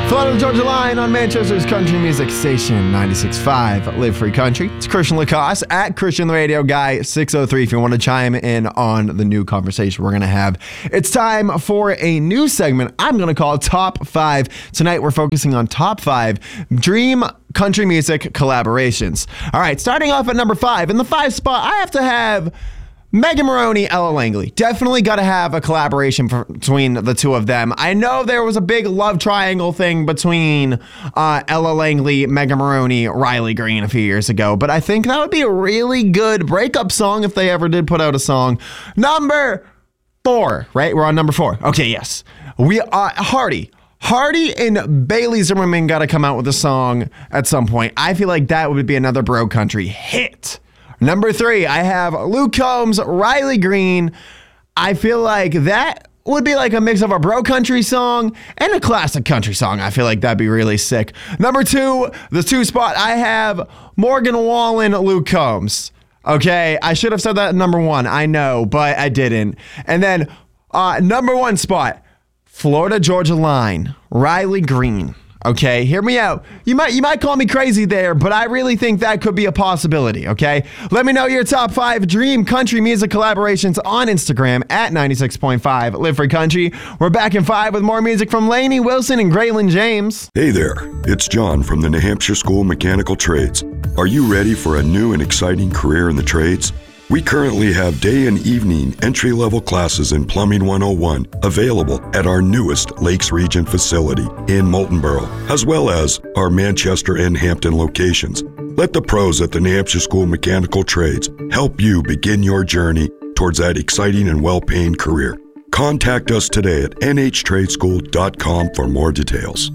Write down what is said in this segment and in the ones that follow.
Florida Georgia Line on Manchester's country music station, 96.5 Live Free Country. It's Christian Lacoste at Christian the Radio Guy, 603 if you want to chime in on the new conversation we're going to have. It's time for a new segment I'm going to call Top 5. Tonight we're focusing on Top 5 Dream Country Music Collaborations. All right, starting off at number 5. In the 5 spot, I have to have Megan Moroney, Ella Langley. Definitely got to have a collaboration between the two of them. I know there was a big love triangle thing between Ella Langley, Megan Moroney, Riley Green a few years ago, but I think that would be a really good breakup song if they ever did put out a song. Number 4, right? We're on number 4. Okay, yes. We are Hardy and Bailey Zimmerman got to come out with a song at some point. I feel like that would be another bro country hit. Number 3, I have Luke Combs, Riley Green. I feel like that would be like a mix of a bro country song and a classic country song. I feel like that'd be really sick. Number 2, the 2 spot, I have Morgan Wallen, Luke Combs. Okay, I should have said that at number 1. I know, but I didn't. And then number 1 spot, Florida Georgia Line, Riley Green. Okay, hear me out. You might call me crazy there, but I really think that could be a possibility, okay? Let me know your top 5 dream country music collaborations on Instagram at 96.5 Live Free Country. We're back in 5 with more music from Lainey Wilson and Graylin James. Hey there, it's John from the New Hampshire School of Mechanical Trades. Are you ready for a new and exciting career in the trades? We currently have day and evening entry-level classes in Plumbing 101 available at our newest Lakes Region facility in Moultonborough, as well as our Manchester and Hampton locations. Let the pros at the New Hampshire School of Mechanical Trades help you begin your journey towards that exciting and well-paying career. Contact us today at nhtradeschool.com for more details.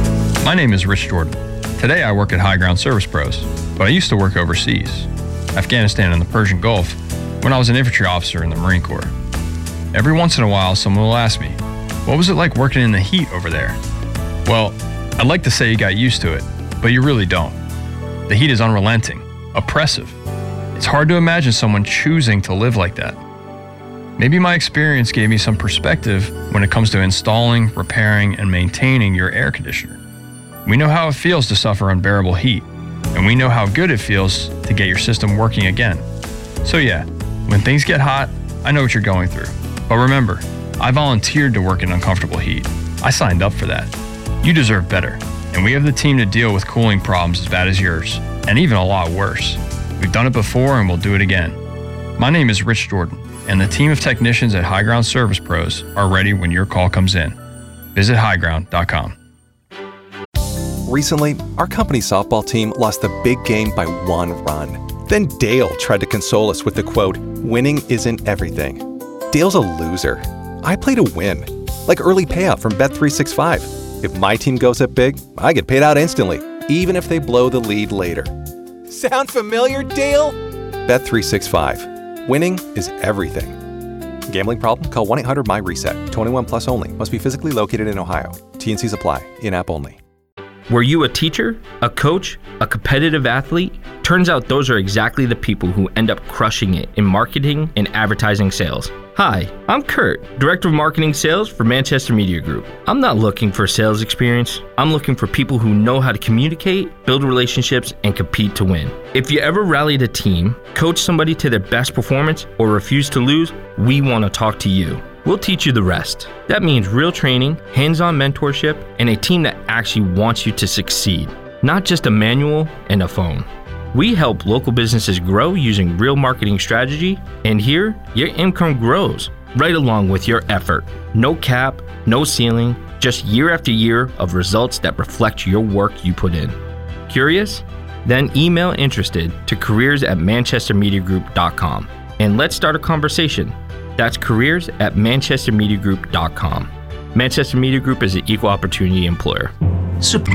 My name is Rich Jordan. Today I work at High Ground Service Pros, but I used to work overseas. Afghanistan and the Persian Gulf, when I was an infantry officer in the Marine Corps. Every once in a while, someone will ask me, what was it like working in the heat over there? Well, I'd like to say you got used to it, but you really don't. The heat is unrelenting, oppressive. It's hard to imagine someone choosing to live like that. Maybe my experience gave me some perspective when it comes to installing, repairing, and maintaining your air conditioner. We know how it feels to suffer unbearable heat, and we know how good it feels to get your system working again. So yeah, when things get hot, I know what you're going through. But remember, I volunteered to work in uncomfortable heat. I signed up for that. You deserve better, and we have the team to deal with cooling problems as bad as yours, and even a lot worse. We've done it before and we'll do it again. My name is Rich Jordan, and the team of technicians at High Ground Service Pros are ready when your call comes in. Visit highground.com. Recently, our company's softball team lost the big game by 1 run. Then Dale tried to console us with the quote, "Winning isn't everything." Dale's a loser. I play to win, like early payout from Bet365. If my team goes up big, I get paid out instantly, even if they blow the lead later. Sound familiar, Dale? Bet365. Winning is everything. Gambling problem? Call 1-800-MY-RESET. 21 plus only. Must be physically located in Ohio. T&Cs apply. In-app only. Were you a teacher, a coach, a competitive athlete? Turns out those are exactly the people who end up crushing it in marketing and advertising sales. Hi, I'm Kurt, Director of Marketing Sales for Manchester Media Group. I'm not looking for sales experience. I'm looking for people who know how to communicate, build relationships, and compete to win. If you ever rallied a team, coached somebody to their best performance, or refused to lose, we want to talk to you. We'll teach you the rest. That means real training, hands-on mentorship, and a team that actually wants you to succeed, not just a manual and a phone. We help local businesses grow using real marketing strategy, and here, your income grows right along with your effort. No cap, no ceiling, just year after year of results that reflect your work you put in. Curious? Then email interested to careers@manchestermediagroup.com and let's start a conversation. That's careers@manchestermediagroup.com. Manchester Media Group is an equal opportunity employer. Super.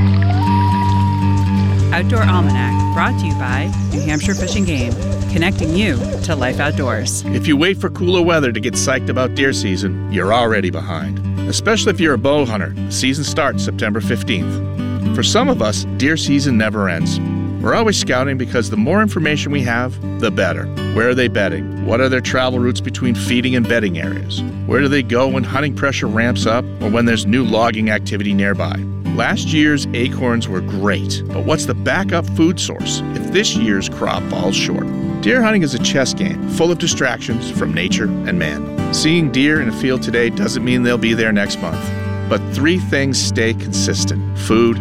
Outdoor Almanac, brought to you by New Hampshire Fish and Game, connecting you to life outdoors. If you wait for cooler weather to get psyched about deer season, you're already behind. Especially if you're a bow hunter, the season starts September 15th. For some of us, deer season never ends. We're always scouting because the more information we have, the better. Where are they bedding? What are their travel routes between feeding and bedding areas? Where do they go when hunting pressure ramps up or when there's new logging activity nearby? Last year's acorns were great, but what's the backup food source if this year's crop falls short? Deer hunting is a chess game full of distractions from nature and man. Seeing deer in a field today doesn't mean they'll be there next month. But 3 things stay consistent: food,